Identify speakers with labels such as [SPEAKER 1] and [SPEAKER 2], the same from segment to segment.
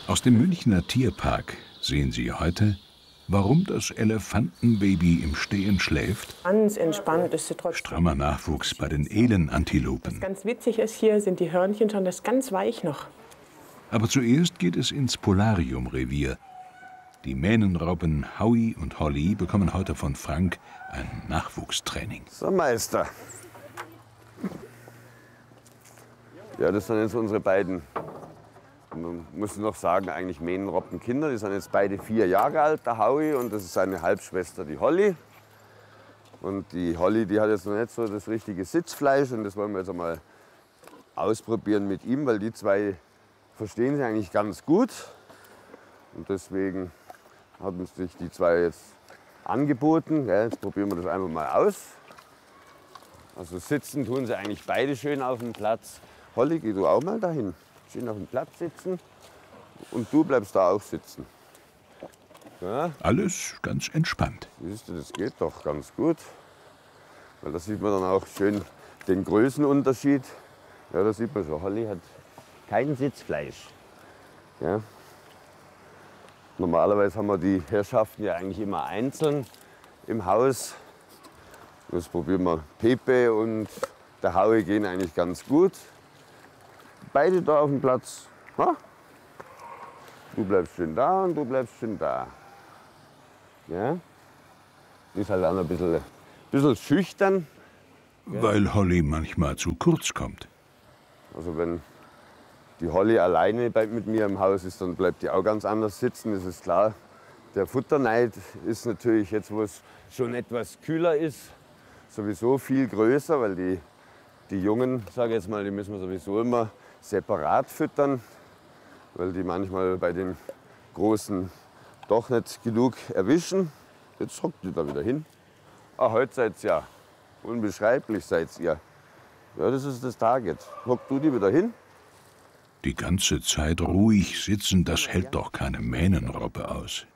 [SPEAKER 1] Aus dem Münchner Tierpark sehen Sie heute, warum das Elefantenbaby im Stehen schläft.
[SPEAKER 2] Ganz entspannt ist sie trotzdem.
[SPEAKER 1] Strammer Nachwuchs bei den Elenantilopen.
[SPEAKER 2] Was ganz witzig ist hier, sind die Hörnchen schon das ganz weich noch.
[SPEAKER 1] Aber zuerst geht es ins Polariumrevier. Die Mähnenraupen Howie und Holly bekommen heute von Frank ein Nachwuchstraining.
[SPEAKER 3] So, Meister. Ja, das sind jetzt unsere beiden, man muss noch sagen, eigentlich Mähnenrobbenkinder. Die sind jetzt beide 4 Jahre alt, der Howie, und das ist seine Halbschwester, die Holly. Und die Holly, die hat jetzt noch nicht so das richtige Sitzfleisch, und das wollen wir jetzt einmal ausprobieren mit ihm, weil die zwei verstehen sich eigentlich ganz gut. Und deswegen hat uns sich die zwei jetzt angeboten. Ja, jetzt probieren wir das einfach mal aus. Also sitzen tun sie eigentlich beide schön auf dem Platz. Holly, geh du auch mal dahin. Schön auf dem Platz sitzen. Und du bleibst da auch sitzen. Ja.
[SPEAKER 1] Alles ganz entspannt.
[SPEAKER 3] Siehst du, das geht doch ganz gut. Weil da sieht man dann auch schön den Größenunterschied. Ja, da sieht man schon, Holly hat kein Sitzfleisch. Ja. Normalerweise haben wir die Herrschaften ja eigentlich immer einzeln im Haus. Das probieren wir. Pepe und der Howie gehen eigentlich ganz gut. Beide da auf dem Platz. Ha? Du bleibst schön da und du bleibst schön da. Ja? Die ist halt auch noch ein bisschen schüchtern.
[SPEAKER 1] Weil Holly manchmal zu kurz kommt.
[SPEAKER 3] Also wenn die Holly alleine mit mir im Haus ist, dann bleibt die auch ganz anders sitzen, das ist klar. Der Futterneid ist natürlich jetzt, wo es schon etwas kühler ist, sowieso viel größer, weil die Jungen, sage ich jetzt mal, die müssen wir sowieso immer separat füttern, weil die manchmal bei den Großen doch nicht genug erwischen. Jetzt hockt die da wieder hin. Ah, heute seid ihr ja unbeschreiblich, seid ihr. Ja, das ist das Target. Hock du die wieder hin.
[SPEAKER 1] Die ganze Zeit ruhig sitzen, das hält doch keine Mähnenrobbe aus.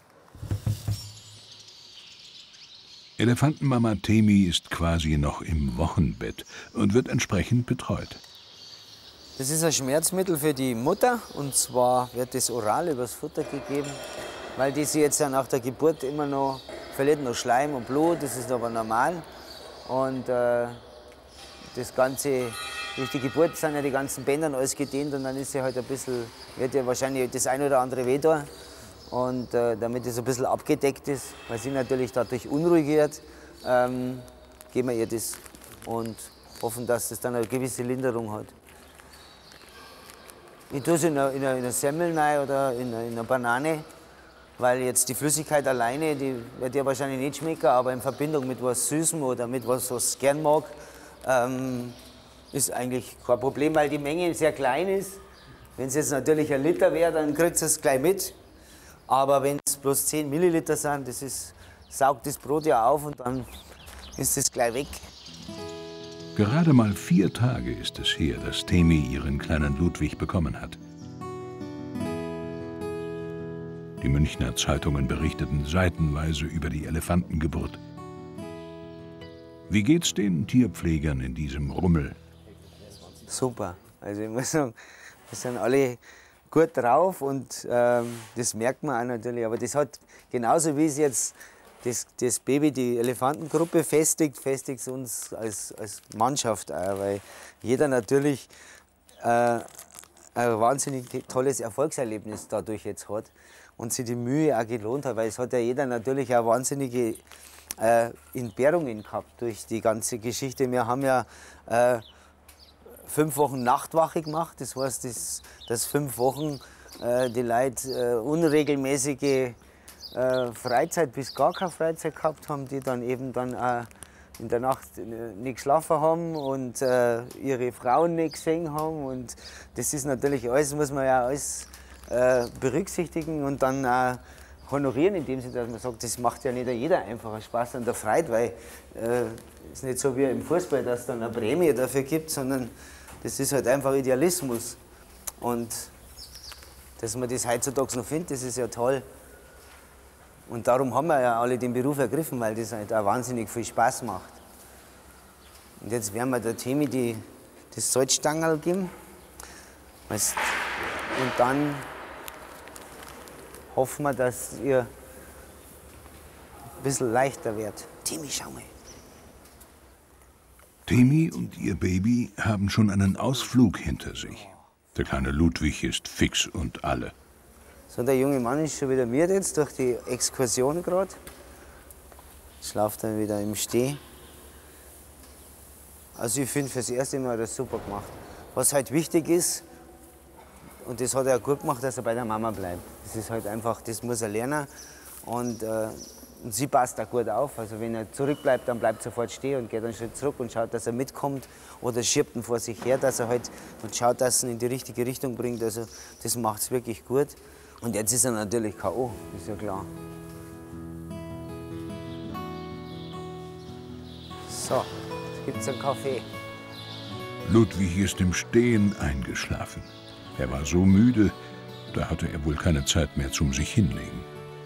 [SPEAKER 1] Elefantenmama Temi ist quasi noch im Wochenbett und wird entsprechend betreut.
[SPEAKER 4] Das ist ein Schmerzmittel für die Mutter, und zwar wird das oral übers Futter gegeben, weil die sie jetzt ja nach der Geburt immer noch verliert noch Schleim und Blut, das ist aber normal. Und das Ganze, durch die Geburt sind ja die ganzen Bänder alles gedehnt, und dann ist sie halt ein bisschen, wird ja wahrscheinlich das ein oder andere weh tun. Und damit es ein bisschen abgedeckt ist, weil sie natürlich dadurch unruhig wird, geben wir ihr das und hoffen, dass es dann eine gewisse Linderung hat. Ich tue es in eine Semmel rein oder in eine Banane, weil jetzt die Flüssigkeit alleine, die wird ja wahrscheinlich nicht schmecken, aber in Verbindung mit was Süßem oder mit was es gern mag, ist eigentlich kein Problem, weil die Menge sehr klein ist. Wenn es jetzt natürlich 1 Liter wäre, dann kriegt es es gleich mit. Aber wenn es bloß 10 Milliliter sind, saugt das Brot ja auf und dann ist es gleich weg.
[SPEAKER 1] Gerade mal 4 Tage ist es her, dass Temi ihren kleinen Ludwig bekommen hat. Die Münchner Zeitungen berichteten seitenweise über die Elefantengeburt. Wie geht's den Tierpflegern in diesem Rummel?
[SPEAKER 4] Super. Also ich muss sagen, wir sind alle gut drauf, und das merkt man auch natürlich. Aber das hat, genauso wie es jetzt das Baby die Elefantengruppe festigt es uns als Mannschaft auch, weil jeder natürlich ein wahnsinnig tolles Erfolgserlebnis dadurch jetzt hat und sich die Mühe auch gelohnt hat, weil es hat ja jeder natürlich auch wahnsinnige Entbehrungen gehabt durch die ganze Geschichte. Wir haben ja 5 Wochen Nachtwache gemacht, das heißt, dass 5 Wochen die Leute unregelmäßige Freizeit bis gar keine Freizeit gehabt haben, die dann eben dann auch in der Nacht nicht geschlafen haben und ihre Frauen nicht gesehen haben. Und das ist natürlich alles, muss man ja alles berücksichtigen und dann auch honorieren, indem sie, dass man sagt, das macht ja nicht jeder einfach Spaß an der Freude, weil es ist nicht so wie im Fußball, dass es dann eine Prämie dafür gibt, sondern das ist halt einfach Idealismus. Und dass man das heutzutage noch findet, das ist ja toll. Und darum haben wir ja alle den Beruf ergriffen, weil das halt auch wahnsinnig viel Spaß macht. Und jetzt werden wir der Temi das Salzstangerl geben. Und dann hoffen wir, dass ihr ein bisschen leichter wird. Timmy, schau mal.
[SPEAKER 1] Temi und ihr Baby haben schon einen Ausflug hinter sich. Der kleine Ludwig ist fix und alle.
[SPEAKER 4] So, der junge Mann ist schon wieder müde jetzt durch die Exkursion gerade. Schlaft dann wieder im Steh. Also ich finde, fürs erste Mal hat er das super gemacht. Was halt wichtig ist, und das hat er gut gemacht, dass er bei der Mama bleibt. Das ist halt einfach, das muss er lernen. Und sie passt da gut auf. Also wenn er zurückbleibt, dann bleibt er sofort stehen und geht einen Schritt zurück und schaut, dass er mitkommt. Oder schiebt ihn vor sich her, dass er halt und schaut, dass er ihn in die richtige Richtung bringt. Also das macht es wirklich gut. Und jetzt ist er natürlich K.O., ist ja klar. So, jetzt gibt's einen Kaffee.
[SPEAKER 1] Ludwig ist im Stehen eingeschlafen. Er war so müde, da hatte er wohl keine Zeit mehr zum sich hinlegen.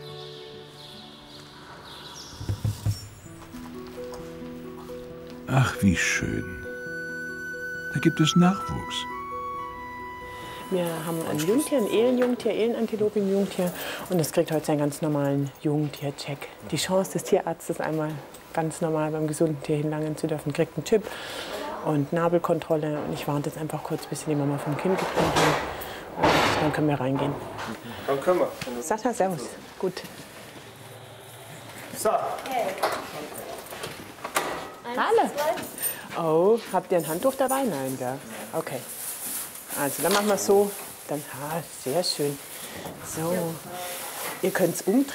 [SPEAKER 1] Ach, wie schön. Da gibt es Nachwuchs.
[SPEAKER 2] Wir haben ein Jungtier, ein Elenjungtier, Elenantilope im Jungtier. Und das kriegt heute seinen ganz normalen Jungtiercheck. Die Chance des Tierarztes, einmal ganz normal beim gesunden Tier hinlangen zu dürfen, kriegt einen Chip und Nabelkontrolle. Und ich warte jetzt einfach kurz, bis die Mama vom Kind getrennt haben. Und dann können wir reingehen.
[SPEAKER 5] Dann können wir.
[SPEAKER 2] Sascha, servus. Gut.
[SPEAKER 5] So.
[SPEAKER 2] Hallo. Oh, habt ihr ein Handtuch dabei? Nein, gell? Okay. Also, dann machen wir es so. Dann, sehr schön. So. Ihr könnt es umdrehen.